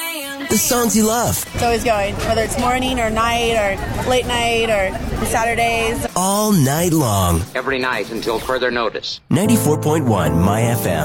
The songs you love. It's always going, whether it's morning or night or late night or Saturdays. All night long. Every night until further notice. 94.1 My FM.